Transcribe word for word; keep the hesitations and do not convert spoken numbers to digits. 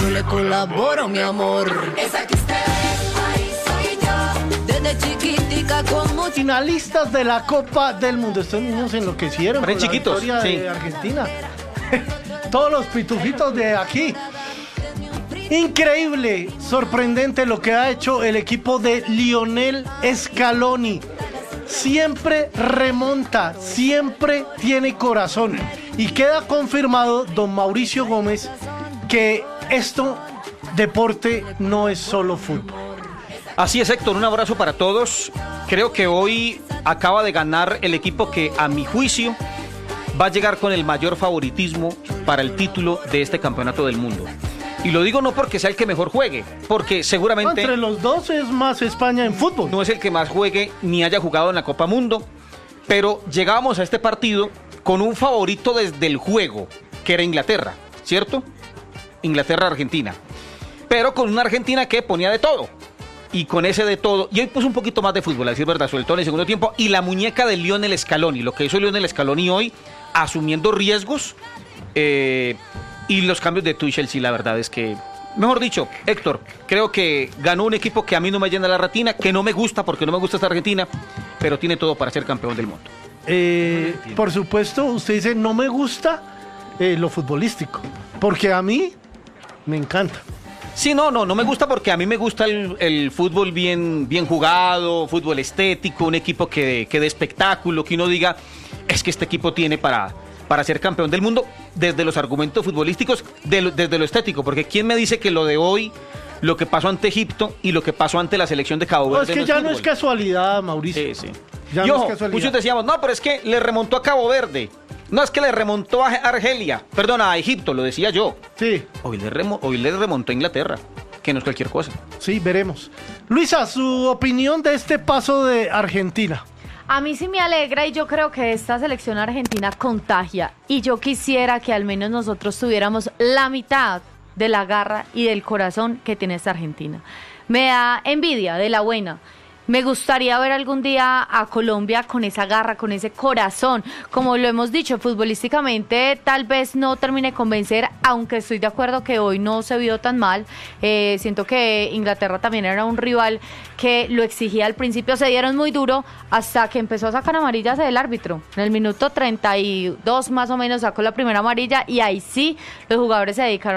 yo le colaboro, mi amor. Esa que usted ve, ahí soy yo. Desde chiquitica con mucho... Finalistas de la Copa del Mundo. Estos niños enloquecieron Parecen con chiquitos, la victoria sí. de Argentina. Todos los pitufitos de aquí. Increíble, sorprendente lo que ha hecho el equipo de Lionel Scaloni. Siempre remonta, siempre tiene corazón. Y queda confirmado, don Mauricio Gómez, que esto, deporte, no es solo fútbol. Así es, Héctor, un abrazo para todos. Creo que hoy acaba de ganar el equipo que, a mi juicio, va a llegar con el mayor favoritismo para el título de este campeonato del mundo. Y lo digo no porque sea el que mejor juegue, porque seguramente... Entre los dos es más España en fútbol. No es el que más juegue ni haya jugado en la Copa Mundo, pero llegábamos a este partido con un favorito desde el juego, que era Inglaterra, ¿cierto? Inglaterra-Argentina. Pero con una Argentina que ponía de todo. Y con ese de todo, y hoy puso un poquito más de fútbol, a decir verdad, sobre todo en el segundo tiempo, y la muñeca de Lionel Scaloni, lo que hizo Lionel Scaloni hoy, asumiendo riesgos, eh... y los cambios de Tuchel, sí, la verdad es que, mejor dicho, Héctor, creo que ganó un equipo que a mí no me llena la retina, que no me gusta porque no me gusta esta Argentina, pero tiene todo para ser campeón del mundo. Eh, por supuesto, usted dice, no me gusta eh, lo futbolístico, porque a mí me encanta. Sí, no, no, no me gusta porque a mí me gusta el, el fútbol bien, bien jugado, fútbol estético, un equipo que, que dé espectáculo, que uno diga, es que este equipo tiene para... para ser campeón del mundo, desde los argumentos futbolísticos, de lo, desde lo estético, porque ¿quién me dice que lo de hoy, lo que pasó ante Egipto y lo que pasó ante la selección de Cabo Verde? No, es que no ya es no es casualidad, Mauricio. Sí, sí. Ya y no ojo, es casualidad. muchos decíamos, no, pero es que le remontó a Cabo Verde, no, es que le remontó a Argelia, perdón, a Egipto, lo decía yo. Sí. Hoy le, remo, hoy le remontó a Inglaterra, que no es cualquier cosa. Sí, veremos. Luisa, su opinión de este paso de Argentina. A mí sí me alegra y yo creo que esta selección argentina contagia y yo quisiera que al menos nosotros tuviéramos la mitad de la garra y del corazón que tiene esta Argentina. Me da envidia de la buena. Me gustaría ver algún día a Colombia con esa garra, con ese corazón. Como lo hemos dicho, futbolísticamente tal vez no termine de convencer, aunque estoy de acuerdo que hoy no se vio tan mal. Eh, siento que Inglaterra también era un rival que lo exigía al principio. Se dieron muy duro hasta que empezó a sacar amarillas el árbitro. En el minuto treinta y dos más o menos sacó la primera amarilla y ahí sí los jugadores se dedicaron